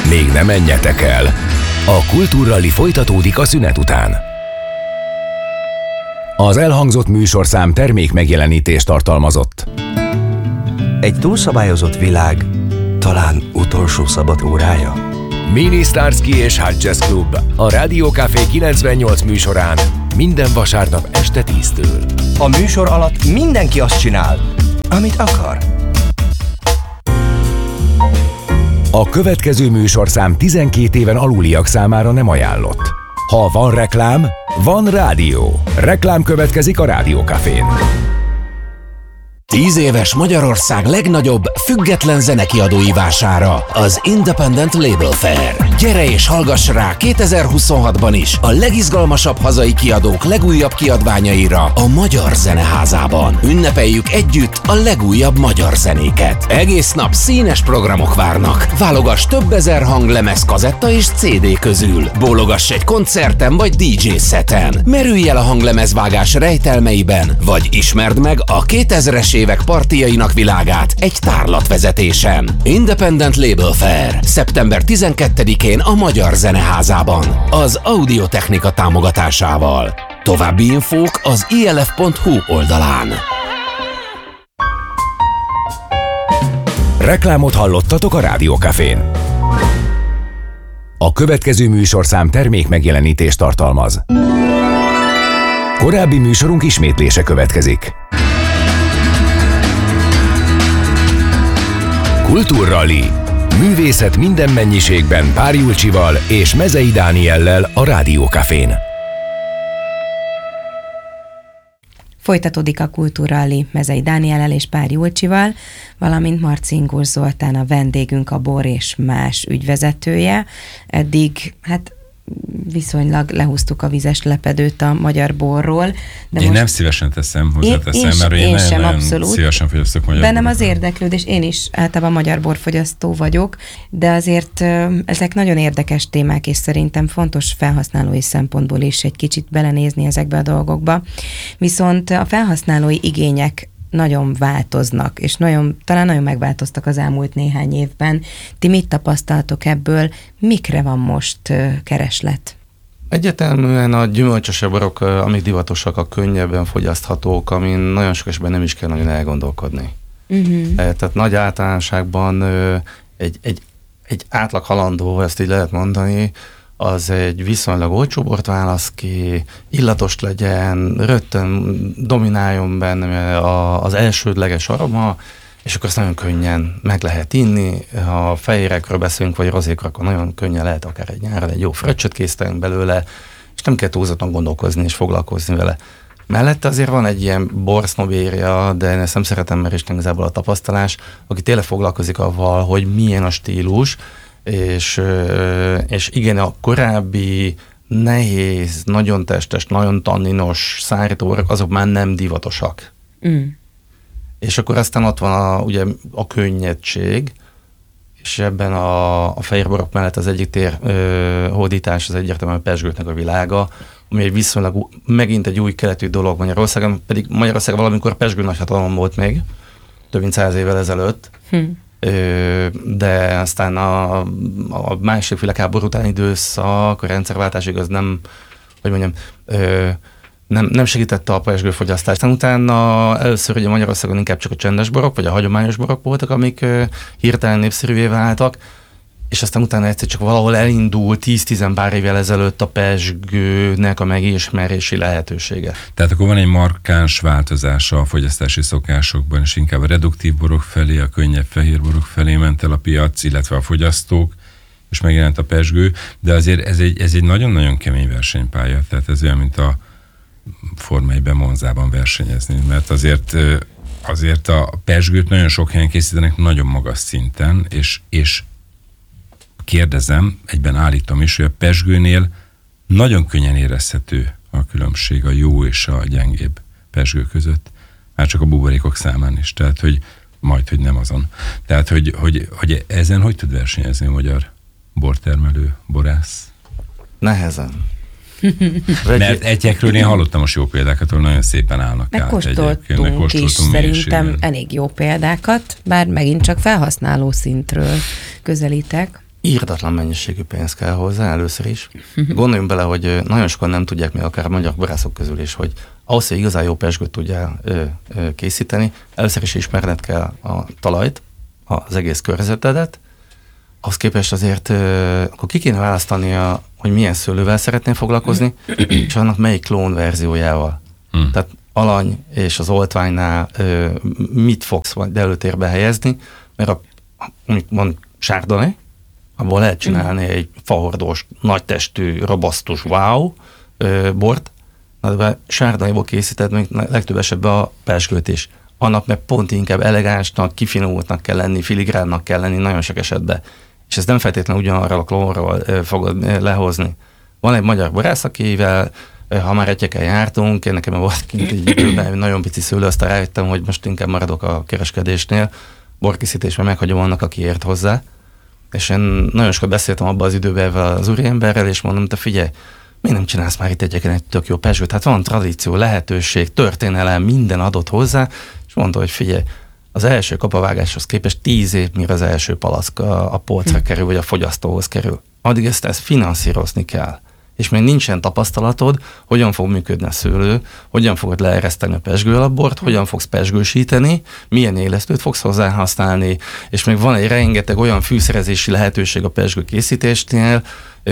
Még ne menjetek el! A Kultúrrali folytatódik a szünet után. Az elhangzott műsorszám termék megjelenítést tartalmazott. Egy túlszabályozott világ talán utolsó szabad órája? Mini Starsky és Hot Jazz Club a Rádió Café 98 műsorán minden vasárnap este 10-től. A műsor alatt mindenki azt csinál, amit akar. A következő műsorszám 12 éven aluliak számára nem ajánlott. Ha van reklám, van rádió. Reklám következik a Rádió Cafén. 10 éves Magyarország legnagyobb független zenekiadói vására, az Independent Label Fair. Gyere és hallgass rá 2026-ban is a legizgalmasabb hazai kiadók legújabb kiadványaira a Magyar Zeneházában. Ünnepeljük együtt a legújabb magyar zenéket. Egész nap színes programok várnak. Válogass több ezer hanglemez, kazetta és CD közül. Bólogass egy koncerten vagy DJ szeten. Merülj el a hanglemezvágás rejtelmeiben, vagy ismerd meg a 2000-es évek partijainak világát egy tárlatvezetésen. Independent Label Fair. Szeptember 12-én a Magyar Zeneházában. Az Audiotechnika támogatásával. További infók az ilf.hu oldalán. Reklámot hallottatok a Rádió Cafén. A következő műsorszám termék megjelenítést tartalmaz. Korábbi műsorunk ismétlése következik. Kultúrrali. Művészet minden mennyiségben Pár Julcsival és Mezei Dániellel a Rádió Cafén. Folytatódik a Kultúrrali Mezei Dániellel és Pár Julcsival, valamint Marcinkus Zoltán a vendégünk, a Bor és Más ügyvezetője. Eddig viszonylag lehúztuk a vizes lepedőt a magyar borról. De én nem szívesen hozzáteszem, mert én nagyon szívesen fogyasztok magyar bennem bort. Az érdeklődés, én is általában magyar borfogyasztó vagyok, de azért ezek nagyon érdekes témák, és szerintem fontos felhasználói szempontból is egy kicsit belenézni ezekbe a dolgokba. Viszont a felhasználói igények nagyon változnak, és talán nagyon megváltoztak az elmúlt néhány évben. Ti mit tapasztaltok ebből? Mikre van most kereslet? Egyértelműen a gyümölcsösebb borok, amik divatosak, a könnyebben fogyaszthatók, amin nagyon sok esetben nem is kell nagyon elgondolkodni. Tehát nagy általánosságban egy átlag halandó, ezt így lehet mondani, az egy viszonylag olcsó bort válasz ki, illatos legyen, rögtön domináljon benne az elsődleges aroma, és akkor azt nagyon könnyen meg lehet inni. Ha fehérekről beszélünk, vagy rozékról, akkor nagyon könnyen lehet akár egy nyáron egy jó fröccsöt készíteni belőle, és nem kell túlzottan gondolkozni és foglalkozni vele. Mellette azért van egy ilyen borsznobéria, de én ezt nem szeretem, mert is igazából a tapasztalás, aki tényleg foglalkozik avval, hogy milyen a stílus, és igen, a korábbi nehéz, nagyon testes, nagyon tanninos szárítóborok, azok már nem divatosak. És akkor aztán ott van ugye a könnyedség, és ebben a fehérborok mellett az egyik hódítás az egyértelműen a pezsgőknek a világa, ami egy viszonylag megint egy új keletű dolog Magyarországon, pedig Magyarország valamikor pezsgő nagyhatalom volt még, több mint 100 évvel ezelőtt. De aztán a második világháború utáni időszak, a rendszerváltásig az nem segítette a pezsgőfogyasztást. Aztán utána először ugye Magyarországon inkább csak a csendes borok, vagy a hagyományos borok voltak, amik hirtelen népszerűvé váltak, és aztán utána egyszer csak valahol elindult 10-10 pár évvel ezelőtt a pezsgőnek a megismerési lehetősége. Tehát akkor van egy markáns változása a fogyasztási szokásokban, és inkább a reduktív borok felé, a könnyebb fehér borok felé ment el a piac, illetve a fogyasztók, és megjelent a pezsgő, de azért ez egy nagyon-nagyon kemény versenypálya, tehát ez olyan, mint a Forma 1-ben Monzában versenyezni, mert azért a pezsgőt nagyon sok helyen készítenek nagyon magas szinten, és kérdezem, egyben állítom is, hogy a pezsgőnél nagyon könnyen érezhető a különbség a jó és a gyengébb pezsgő között, már csak a buborékok számán is, tehát hogy nem azon. Tehát, hogy ezen hogy tud versenyezni a magyar bortermelő, borász? Nehezen. Mert egyekről én hallottam most jó példákat, ahol nagyon szépen állnak át. Megkóstoltunk is szerintem elég jó példákat, bár megint csak felhasználó szintről közelítek. írdatlan mennyiségű pénz kell hozzá először is. Gondoljunk bele, hogy nagyon sokan nem tudják még akár a magyar borászok közül is, hogy ahhoz, hogy igazán jó pezsgőt tudjál készíteni, először is ismerned kell a talajt, az egész környezetedet, ahhoz képest azért akkor ki kéne választani, hogy milyen szőlővel szeretnél foglalkozni, és annak melyik klón verziójával. Tehát alany és az oltványnál mit fogsz előtérbe helyezni, mert mondjuk Chardonnay, abból lehet csinálni egy fahordós, nagytestű, robusztus wow bort, de Chardonnayból készíted még legtöbb esetben a pezsgőt is. Annak meg pont inkább elegánsnak, kifinomultnak kell lenni, filigránnak kell lenni nagyon sok esetben. És ez nem feltétlenül ugyanarról a klónról fogod lehozni. Van egy magyar borász, akivel, ha már egyekkel jártunk, én nekem volt kint egy időben nagyon pici szőlő, aztán rájöttem, hogy most inkább maradok a kereskedésnél, borkészítésben meghagyom annak, aki ért hozzá. És én nagyon sokat beszéltem abban az időben ezzel az úriemberrel, és mondom, te figyelj, miért nem csinálsz már itt egyeken egy tök jó pezsgőt? Hát van tradíció, lehetőség, történelem, minden adott hozzá, és mondta, hogy figyelj, az első kapavágáshoz képest 10 év, mire az első palack a polcra kerül, vagy a fogyasztóhoz kerül. Addig ezt finanszírozni kell. És még nincsen tapasztalatod, hogyan fog működni a szőlő, hogyan fogod leereszteni a pezsgőlabort, hogyan fogsz pezsgősíteni, milyen élesztőt fogsz hozzá használni, és még van egy rengeteg olyan fűszerezési lehetőség a pezsgő készítésnél,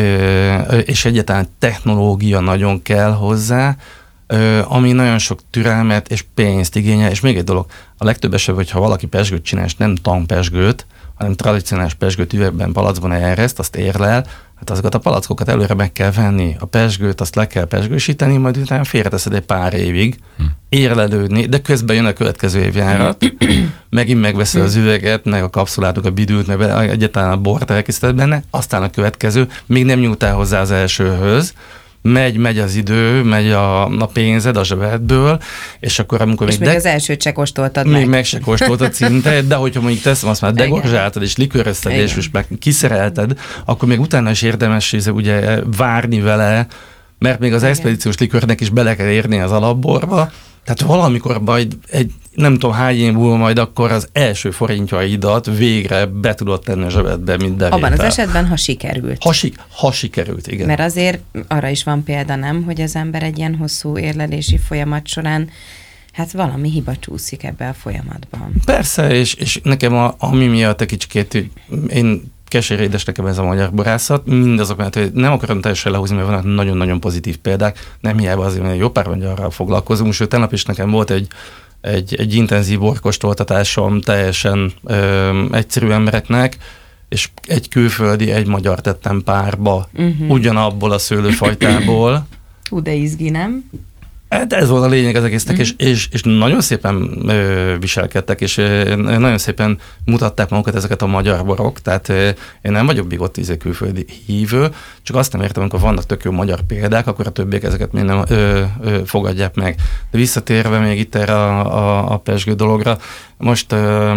és egyáltalán technológia nagyon kell hozzá, ami nagyon sok türelmet és pénzt igényel, és még egy dolog, a legtöbb esetben, hogyha valaki pezsgőt csinál, és nem tangpezsgőt, hanem tradicionális pezsgőt üvegben, palackban ereszt, azt érlel, hát azokat a palackokat előre meg kell venni. A pezsgőt azt le kell pezsgősíteni, majd utána félreteszed egy pár évig, érlelődni, de közben jön a következő évjárat, megint megveszel az üveget, meg a kapszulátok, a bidült, meg egyáltalán a bort elkészíted benne, aztán a következő, még nem nyújtál hozzá az elsőhöz, megy az idő, megy a pénzed a zsebedből, és akkor amikor... És még az elsőt se kóstoltad meg. Még meg se kóstoltad szinte, de hogyha mondjuk teszem, azt már degorzsáltad, és likőrözted, és meg kiszerelted, akkor még utána is érdemes ugye várni vele, mert még az expedíciós likőrnek is bele kell érni az alapborba, tehát valamikor majd nem tudom hány év múlva majd akkor az első forintjaidat végre be tudod tenni a zsebedbe, mint bevétel. Abban az esetben, ha sikerült. Ha sikerült, igen. Mert azért arra is van példa, nem, hogy az ember egy ilyen hosszú érlelési folyamat során hát valami hiba csúszik ebbe a folyamatban. Persze, és nekem ami miatt egy kicsikét, én keserű édes nekem ez a magyar borászat, mindazok, mert nem akarom teljesen lehúzni, mert vannak nagyon-nagyon pozitív példák, nem hiába azért, mert jó pár magyarral foglalkozunk, sőt, tegnap is nekem volt egy intenzív borkóstoltatásom teljesen egyszerű embereknek, és egy külföldi, egy magyar tettem párba, ugyanabból a szőlőfajtából. De izgi, nem? De ez volt a lényeg az egésznek, és nagyon szépen viselkedtek, és nagyon szépen mutatták magukat ezeket a magyar borok, tehát én nem vagyok bigott külföldi hívő, csak azt nem értem, amikor vannak tök jó magyar példák, akkor a többiek ezeket még nem fogadják meg. De visszatérve még itt erre a pezsgő dologra, most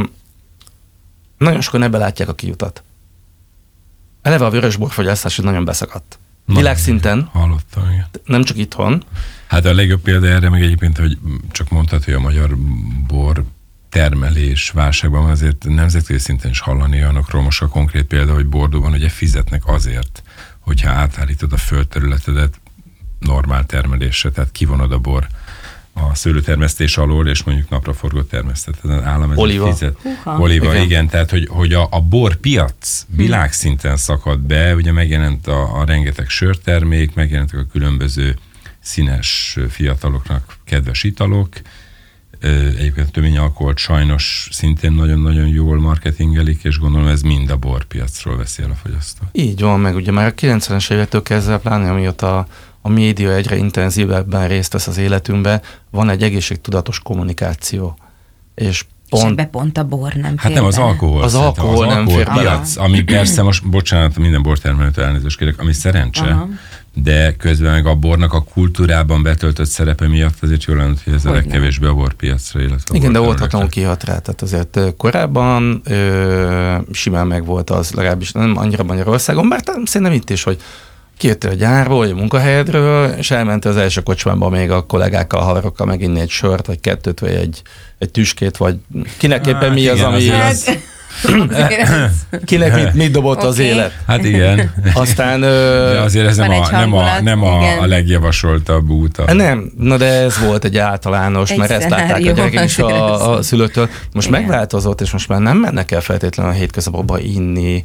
nagyon sokan ebbe látják a kiutat. Eleve a vörösborfogyasztás nagyon beszakadt. Világszinten. Hallottam, igen. Nem csak itthon. Hát a legjobb példa erre meg egyébként, hogy csak mondtad, hogy a magyar bor termelés válságban azért nemzetközi szinten is hallani olyanokról. Most a konkrét példa, hogy Bordeauxban ugye fizetnek azért, hogyha átállítod a földterületedet normál termelésre, tehát kivonod a bor a szőlőtermesztés alól, és mondjuk napraforgó termeszteted. Az állam Oliva. Fizet. Oliva, igen, tehát hogy a borpiac világszinten szakadt be, ugye megjelent a rengeteg sörtermék, megjelentek a különböző színes fiataloknak kedves italok, egyébként a tömény alkoholt sajnos szintén nagyon-nagyon jól marketingelik, és gondolom ez mind a borpiacról veszi el a fogyasztó. Így van, meg ugye már a 90-es évektől kezdve, pláne amióta a média egyre intenzívebben részt vesz az életünkbe, van egy egészségtudatos kommunikáció. És pont a bor nem fér. Hát nem, az alkohol. Az alkohol nem fér piac, ami persze most, bocsánat, minden bortermelőtől elnézést kérek, ami szerencse, de közben meg a bornak a kultúrában betöltött szerepe miatt azért jól lenne, hogy ez a legkevésbé a borpiacra, illetve igen, de oltatlanul kihat rá. Tehát azért korábban simán meg volt az, legalábbis nem annyira Magyarországon, bár szerintem itt is, hogy kijöttél a gyárból, vagy a munkahelyedről, és elmentél az első kocsmába még a kollégákkal, haverokkal meginni egy sört, vagy kettőt, vagy egy tüskét, vagy kinek éppen mi az, ami... Kinek mit dobott az élet? Hát igen. Aztán... De azért ez nem a legjavasoltabb út. Nem, na de ez volt egy általános, mert ezt látták a gyerekek is a szülőtől. Most megváltozott, és most már nem mennek el feltétlenül a hétköznapokba inni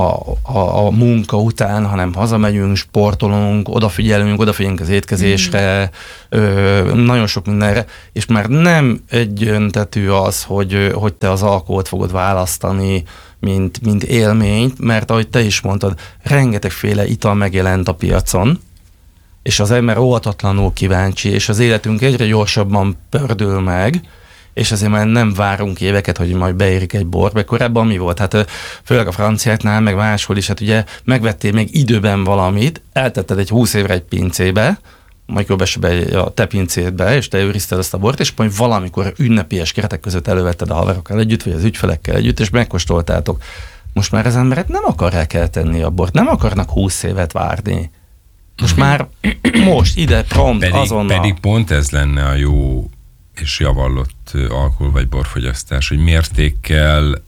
a munka után, hanem hazamegyünk, sportolunk, odafigyelünk az étkezésre, nagyon sok mindenre, és már nem egyöntetű az, hogy te az alkoholt fogod választani, mint élményt, mert ahogy te is mondtad, rengetegféle ital megjelent a piacon, és az ember óhatatlanul kíváncsi, és az életünk egyre gyorsabban pördül meg, és azért már nem várunk éveket, hogy majd beérik egy bor, mert korábban mi volt? Hát főleg a franciáknál, meg máshol is, hát ugye megvettél még időben valamit, eltetted egy 20 évre egy pincébe, majd be a te pincédbe, és te őrizted ezt a bort, és majd valamikor ünnepies keretek között elővetted a haverokkal együtt, vagy az ügyfelekkel együtt, és megkóstoltátok. Most már az emberek nem akarják eltenni a bort, nem akarnak 20 évet várni. Most ide, prompt, azonnal. Pedig pont ez lenne a jó és javallott alkohol vagy borfogyasztás, hogy mértékkel,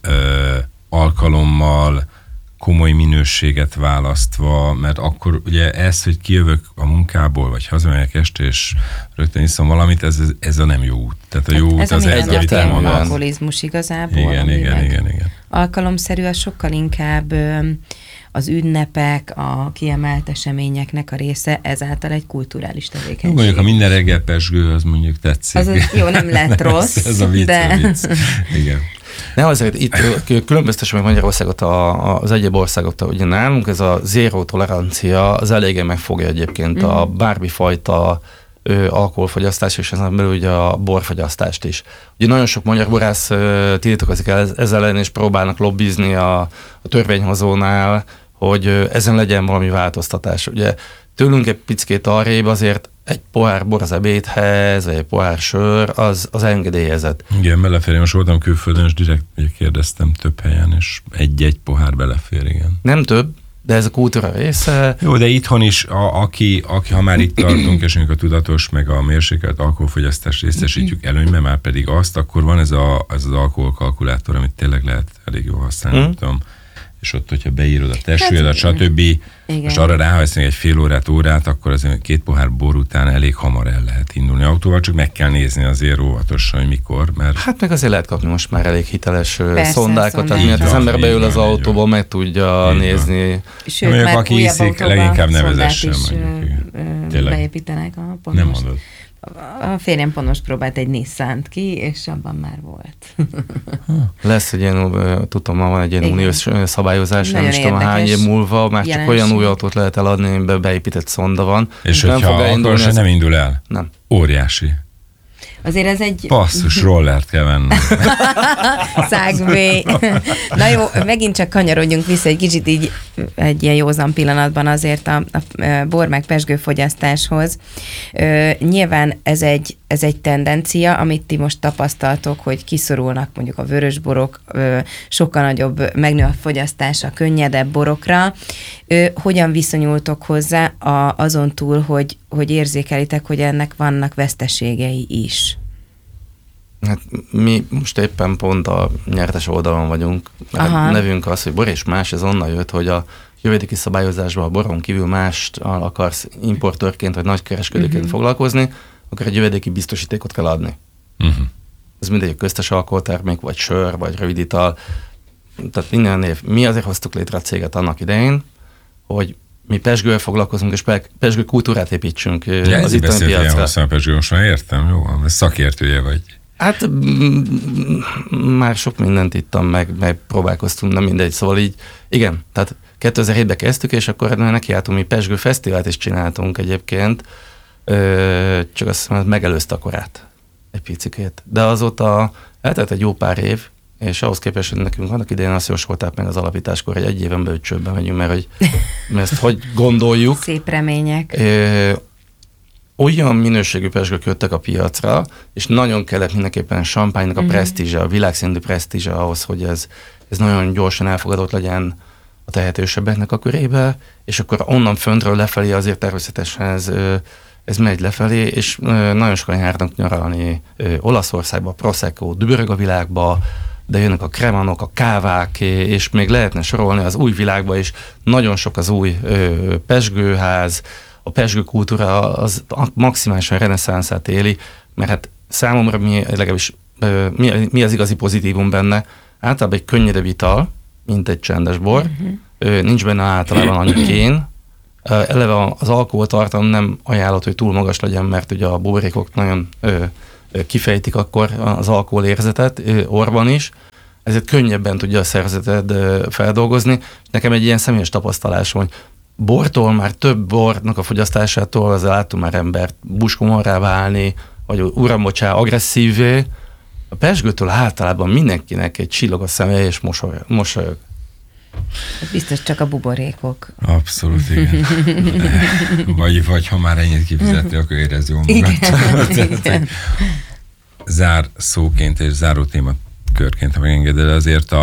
alkalommal, komoly minőséget választva, mert akkor ugye ez, hogy kijövök a munkából, vagy hazamegyek este, és rögtön iszom valamit, ez a nem jó út. Tehát a jó út az egyértelműen alkoholizmus igazából. Igen. Alkalomszerű az sokkal inkább az ünnepek, a kiemelt eseményeknek a része, ezáltal egy kulturális tevékenység. Mondjuk a minden reggel pezsgő, az mondjuk tetszik. Az jó, nem lett rossz. Ez a vicc, de... a vicc. Igen. Ne, azért itt különböztessük meg Magyarországot az egyéb országoktól. Ugye nálunk ez a zéró tolerancia, az eléggé megfogja egyébként a bármifajta alkoholfogyasztás, és ezen belül ugye a borfogyasztást is. Ugye nagyon sok magyar borász tiltakozik ezzel ellen, és próbálnak lobbizni a törvényhozónál, hogy ezen legyen valami változtatás. Ugye tőlünk egy picit arrébb azért egy pohár bor az ebédhez, vagy egy pohár sör, az engedélyezett. Igen, belefér. Én most voltam külföldön, és direkt kérdeztem több helyen, és egy pohár belefér, igen. Nem több, de ez a kultúra része. Jó, de itthon is, aki ha már itt tartunk, és a tudatos, meg a mérsékelt alkoholfogyasztást részesítjük előnyben, már pedig azt, akkor van ez az alkoholkalkulátor, amit tényleg lehet elég jól használni, nem tudom. És ott, hogyha beírod a testsúlyodat, stb. Most arra ráhajsz még egy fél órát, akkor azért 2 pohár bor után elég hamar el lehet indulni autóval, csak meg kell nézni azért óvatosan, hogy mikor, mert... Hát meg azért lehet kapni most már elég hiteles szondákat, tehát miért az ember beül az autóba, meg tudja nézni. Sőt, már aki iszik, leginkább nevezessen. Beépítenek a pontos. Nem mondod. A férjem pont most próbált egy Nissant ki, és abban már volt. Lesz egy ilyen, tudom, ma van egy ilyen uniós szabályozás, nagyon nem is tudom hány év múlva, már csak olyan új autót lehet eladni, amiben beépített szonda van. És hogyha akkor se nem indul el? Nem. Óriási. Azért ez egy... Basszus, rollert kell venni. Szágvé. Na jó, megint csak kanyarodjunk vissza egy kicsit így egy ilyen józan pillanatban azért a bor meg pezsgő fogyasztáshoz. Nyilván ez egy tendencia, amit ti most tapasztaltok, hogy kiszorulnak mondjuk a vörösborok, sokkal nagyobb megnő a fogyasztás a könnyedebb borokra. Hogyan viszonyultok hozzá azon túl, hogy érzékelitek, hogy ennek vannak veszteségei is? Hát mi most éppen pont a nyertes oldalon vagyunk. A nevünk az, hogy bor és más, ez onnan jött, hogy a jövedéki szabályozásban a boron kívül mást akarsz importőrként vagy nagykereskedőként foglalkozni, akkor egy jövedéki biztosítékot kell adni. Ez mindegy köztes alkoholtermék, vagy sör, vagy rövidital. Tehát minden név. Mi azért hoztuk létre a céget annak idején, hogy mi pezsgővel foglalkozunk, és pezsgő kultúrát építsünk az itteni piacra. Ja, pezsgő, most már értem, jó, szakértője vagy. Hát már sok mindent ittam, meg próbálkoztunk, nem mindegy, szóval így, igen, tehát 2007-ben kezdtük, és akkor nekiálltunk, mi pezsgő fesztivált is csináltunk egyébként, csak azt mondom, megelőzte a korát egy picikét. De azóta eltelt egy jó pár év, és ahhoz képest, hogy nekünk annak idején azt jósolták meg az alapításkor, hogy 1 éven belül csődbe megyünk, mert ezt hogy gondoljuk. Szép remények. Olyan minőségű pezsgők jöttek a piacra, és nagyon kellett mindenképpen champagne-nak a presztízse, a világszintű presztízse ahhoz, hogy ez nagyon gyorsan elfogadott legyen a tehetősebbeknek a körébe, és akkor onnan föntről lefelé azért természetesen ez megy lefelé, és nagyon sokan járnak nyaralni Olaszországba, Prosecco, dübörög a világba, de jönnek a kremanok, a kávák, és még lehetne sorolni az új világba is. Nagyon sok az új pezsgőház, a pezsgőkultúra az maximálisan reneszánszát éli, mert hát számomra legalábbis mi az igazi pozitívum benne? Általában egy könnyedebb ital, mint egy csendes bor, nincs benne általában annyi kén, eleve az alkoholtartalom nem ajánlott, hogy túl magas legyen, mert ugye a buborékok nagyon kifejtik akkor az alkoholérzetet orban is, ezért könnyebben tudja a szervezeted feldolgozni. Nekem egy ilyen személyes tapasztalásom, hogy bortól, már több bornak a fogyasztásától az láttunk már embert buskomorrá válni, vagy urambocsá, agresszívvé. A pezsgőtől általában mindenkinek egy csillog a szeme és mosolyog. Biztos csak a buborékok. Abszolút, igen. vagy ha már ennyit kifizeti, akkor érez jól magad. Zár szóként és záró témakörként, ha megengeded, azért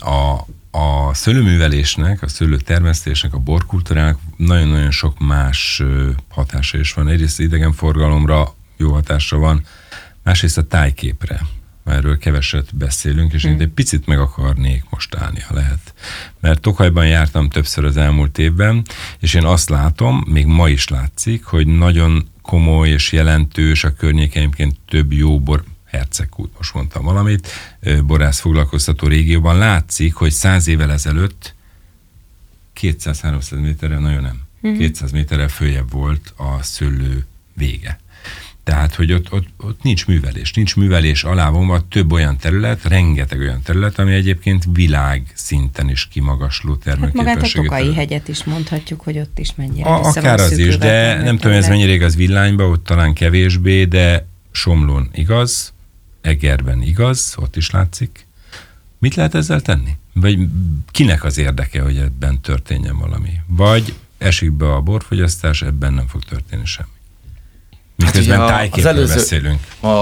a szőlőművelésnek, a szőlőtermesztésnek, a borkultúrának nagyon-nagyon sok más hatása is van. Egyrészt idegenforgalomra jó hatása van, másrészt a tájképre. Erről keveset beszélünk, és én egy picit meg akarnék most állni, ha lehet. Mert Tokajban jártam többször az elmúlt évben, és én azt látom, még ma is látszik, hogy nagyon komoly és jelentős a környékeimként több jó bor, Hercegkút, most mondtam valamit, borász foglalkoztató régióban látszik, hogy 100 évvel ezelőtt 200-300 méterrel, nagyon nem, 200 méterrel följebb volt a szőlő vége. Tehát, hogy ott nincs művelés alá vonva több olyan terület, rengeteg olyan terület, ami egyébként világszinten is kimagasló termőképességet. Hát magát a Tokaji hegyet is mondhatjuk, hogy ott is mennyire akár az is, de nem tudom, ez mennyire igaz Villányban, ott talán kevésbé, de Somlón igaz, Egerben igaz, ott is látszik. Mit lehet ezzel tenni? Vagy kinek az érdeke, hogy ebben történjen valami? Vagy esik be a borfogyasztás, ebben nem fog történni semmi. Miközben tájképről beszélünk.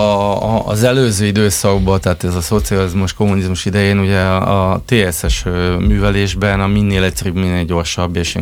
Az előző időszakban, tehát ez a szocializmus, kommunizmus idején ugye a TSS művelésben a minél egyszerűbb, minél gyorsabb, és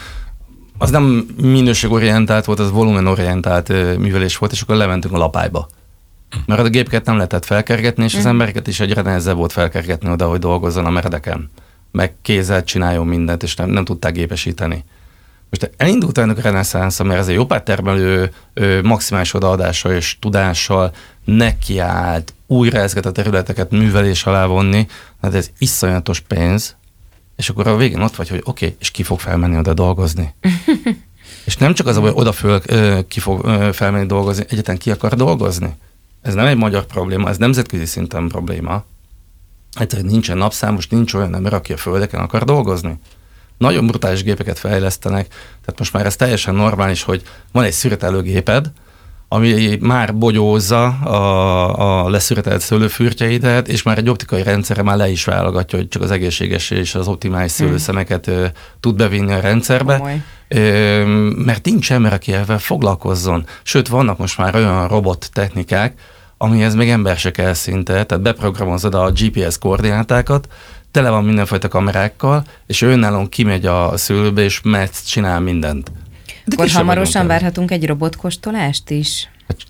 az nem minőségorientált volt, az volumenorientált művelés volt, és akkor lementünk a lapályba. Mert a gépeket nem lehetett felkergetni, és az embereket is egyre nehezebb volt felkergetni oda, hogy dolgozzon a meredeken. Meg kézzel csináljon mindent, és nem tudták gépesíteni. Most elindult ennek a reneszánsz, mert ez egy jó pár termelő maximális odaadással és tudással nekiállt újra ezeket a területeket művelés alá vonni, hát ez iszonyatos pénz, és akkor a végén ott vagy, hogy oké, és ki fog felmenni oda dolgozni. És nem csak az, hogy oda ki fog felmenni dolgozni, egyáltalán ki akar dolgozni. Ez nem egy magyar probléma, ez nemzetközi szinten probléma. Egyszerűen nincsen napszámos, nincs olyan ember, aki a földeken akar dolgozni. Nagyon brutális gépeket fejlesztenek, tehát most már ez teljesen normális, hogy van egy szüretelőgéped, ami már bogyózza a leszüretelt szőlőfürtjeidet, és már egy optikai rendszerre már le is válogatja, hogy csak az egészséges és az optimális szőlőszemeket tud bevinni a rendszerbe, mert nincs ember, aki ezzel foglalkozzon. Sőt, vannak most már olyan robot technikák, amihez még ember se kell szinte, tehát beprogramozod a GPS koordinátákat, tele van mindenfajta kamerákkal, és önállóan kimegy a szőlőbe, és csinál mindent. De akkor hamarosan várhatunk egy robotkóstolást is?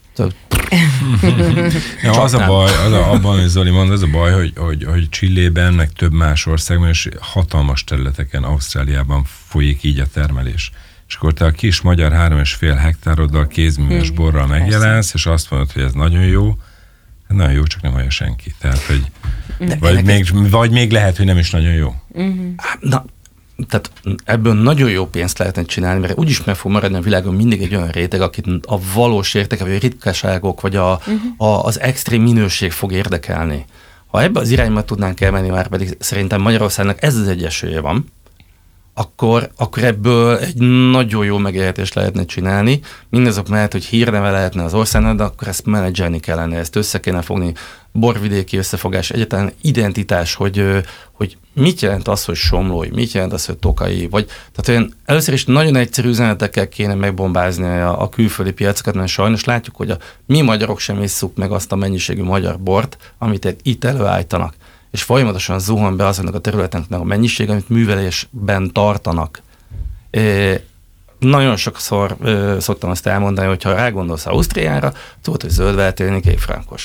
Ja, az a baj, abban, hogy Zoli mond, az a baj, hogy Chilében, meg több más országban, és hatalmas területeken, Ausztráliában folyik így a termelés. És akkor te a kis magyar 3,5 hektároddal kézműves borral megjelensz, és azt mondod, hogy ez nagyon jó, nagyon jó, csak nem hallja senki. Tehát, hogy vagy még lehet, hogy nem is nagyon jó. Na, tehát ebből nagyon jó pénzt lehetne csinálni, mert úgyis meg fog maradni a világon mindig egy olyan réteg, akit a valós értéke, vagy a ritkaságok, vagy az extrém minőség fog érdekelni. Ha ebbe az irányba tudnánk elmenni, már pedig szerintem Magyarországnak ez az egy esélye van, akkor ebből egy nagyon jó megélhetést lehetne csinálni. Mindazok mellett, hogy hírneve lehetne az országnak, de akkor ezt menedzselni kellene, ezt össze kéne fogni, borvidéki összefogás, egyáltalán identitás, hogy mit jelent az, hogy Somlói, mit jelent az, hogy Tokaji, vagy tehát olyan először is nagyon egyszerű üzenetekkel kéne megbombázni a külföldi piacokat, mert sajnos látjuk, hogy mi magyarok sem isszuk meg azt a mennyiségű magyar bort, amit itt előállítanak. És folyamatosan zuhan be azoknak a területeknek a mennyiség, amit művelésben tartanak. nagyon sokszor szoktam azt elmondani, hogy ha rágondolsz Ausztriára, tudod, hogy zöld vertélni kékfrankos.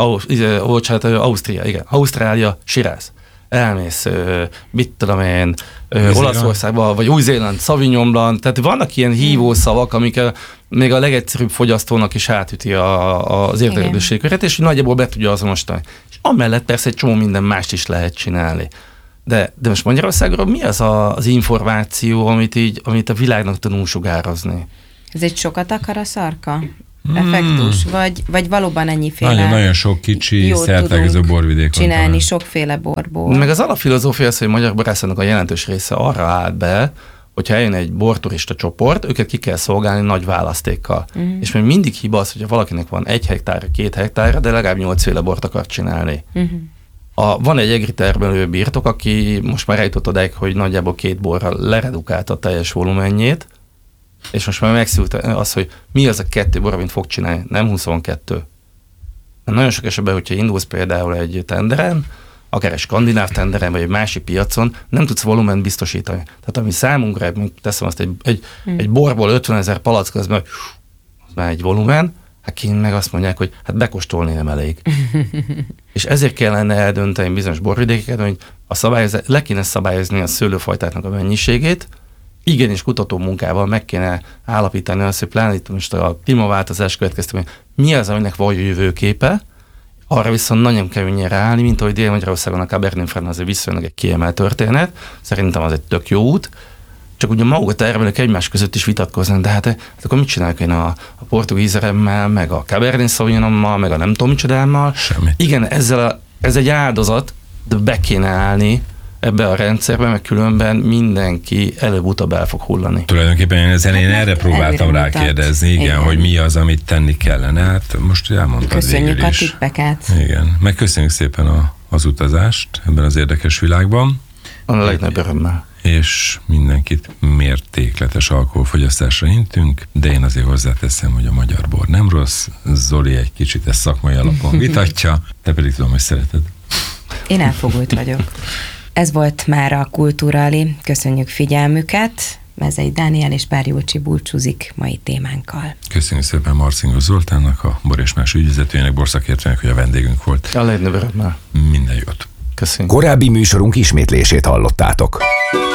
Ausztrália, Shiraz. Elmész, mit tudom én, Olaszországba, vagy Új-Zéland, Sauvignon Blanc, tehát vannak ilyen hívószavak, amik még a legegyszerűbb fogyasztónak is átüti az érdeklődőségkörét, és nagyjából be tudja azonosítani. És amellett persze egy csomó minden mást is lehet csinálni. De most Magyarországról mi az az információ, amit a világnak tudunk sugározni? Ez egy sokat akar a szarka? Effektus? Vagy valóban ennyiféle? Nagyon sok kicsi, szertekező borvidék van. Csinálni sokféle borból. Meg az alapfilozófia az, hogy magyar borászatnak a jelentős része arra állt be, hogyha eljön egy borturista csoport, őket ki kell szolgálni nagy választékkal. És még mindig hiba az, hogyha valakinek van 1 hektár, 2 hektár, de legalább 8 féle bort akar csinálni. Van egy egri termelő birtok, aki most már eljutott odáig, hogy nagyjából 2 borral leredukálta a teljes volumenjét, és most már megszült az, hogy mi az a 2 bor, amit fog csinálni, nem 22. Nagyon sok esetben, hogyha indulsz például egy tenderen, akár egy skandináv tenderen, vagy egy másik piacon, nem tudsz volument biztosítani. Tehát ami számunkra, teszem azt, egy borból 50 000 palack, az már egy volumen, hát kint meg azt mondják, hogy hát bekóstolni nem elég. És ezért kellene eldönteni bizonyos borvidékeket, hogy le kéne szabályozni a szőlőfajtáknak a mennyiségét, igenis kutató munkával meg kéne állapítani azt, hogy pláne itt most a klímaváltozás következtében mi az, aminek van jövőképe, arra viszont nagyon könnyű ráállni, mint ahogy Dél-Magyarországon a Cabernet Franc azért viszonylag egy kiemelt történet, szerintem az egy tök jó út, csak ugye maguk a termelők egymás között is vitatkoznak, de hát akkor mit csinálok én a portugízeremmel, meg a Cabernet Sauvignonmal, meg a nem tudom micsodámmal. Semmi. Igen, ez egy áldozat, de be kéne állni ebbe a rendszerbe, mert különben mindenki előbb-utóbb el fog hullani. Tulajdonképpen én az elején erre próbáltam rákérdezni, igen, hogy mi az, amit tenni kellene. Hát most elmondtad köszönjük végül is. A tippeket. Igen, meg köszönjük szépen az utazást ebben az érdekes világban. A legnagyobb örömmel. És mindenkit mértékletes alkoholfogyasztásra intünk, de én azért hozzáteszem, hogy a magyar bor nem rossz. Zoli egy kicsit ezt szakmai alapon vitatja, te pedig tudom, hogy szereted. Én elfogult vagyok. Ez volt már a Kultúrali. Köszönjük figyelmüket. Mezei Dániel és Bár Júlcsi búcsúzik mai témánkkal. Köszönjük szépen Marcingos Zoltánnak, a Bor és Más ügyvezetőjének, borszakértőnek, hogy a vendégünk volt. A legnagyobb örömmel. Minden jót. Köszönjük. Korábbi műsorunk ismétlését hallottátok.